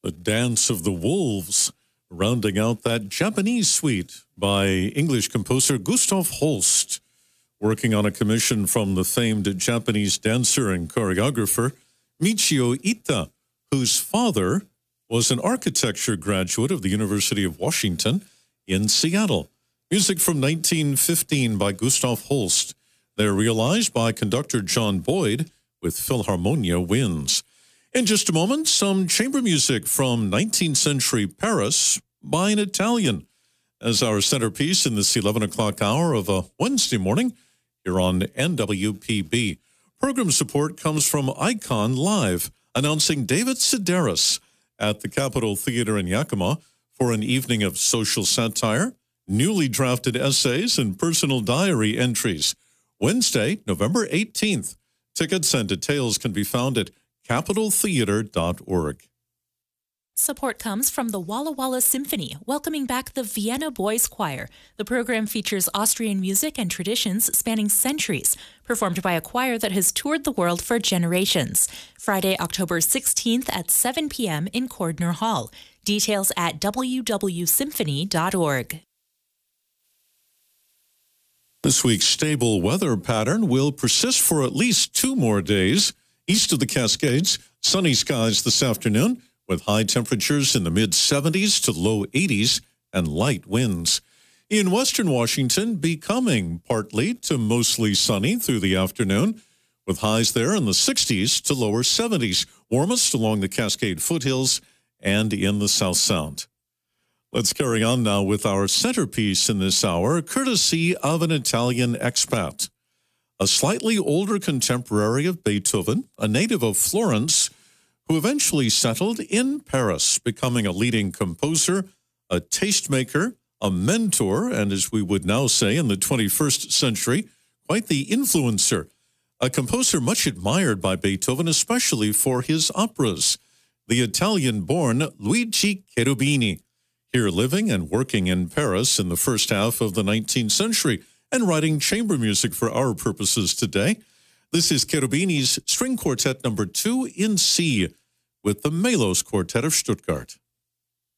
The Dance of the Wolves, rounding out that Japanese suite by English composer Gustav Holst, working on a commission from the famed Japanese dancer and choreographer Michio Ita, whose father was an architecture graduate of the University of Washington in Seattle. Music from 1915 by Gustav Holst. They're realized by conductor John Boyd with Philharmonia Winds. In just a moment, some chamber music from 19th century Paris by an Italian as our centerpiece in this 11 o'clock hour of a Wednesday morning here on NWPB. Program support comes from Icon Live, announcing David Sedaris at the Capitol Theater in Yakima for an evening of social satire, newly drafted essays, and personal diary entries. Wednesday, November 18th. Tickets and details can be found at capitoltheater.org. Support comes from the Walla Walla Symphony, welcoming back the Vienna Boys Choir. The program features Austrian music and traditions spanning centuries, performed by a choir that has toured the world for generations. Friday, October 16th at 7 p.m. in Cordner Hall. Details at www.symphony.org. This week's stable weather pattern will persist for at least 2 more days. East of the Cascades, sunny skies this afternoon with high temperatures in the mid-70s to low 80s and light winds. In western Washington, becoming partly to mostly sunny through the afternoon with highs there in the 60s to lower 70s, warmest along the Cascade foothills and in the South Sound. Let's carry on now with our centerpiece in this hour, courtesy of an Italian expat. A slightly older contemporary of Beethoven, a native of Florence, who eventually settled in Paris, becoming a leading composer, a tastemaker, a mentor, and as we would now say in the 21st century, quite the influencer. A composer much admired by Beethoven, especially for his operas. The Italian-born Luigi Cherubini, here living and working in Paris in the first half of the 19th century and writing chamber music for our purposes today. This is Cherubini's String Quartet number 2 in C with the Melos Quartet of Stuttgart.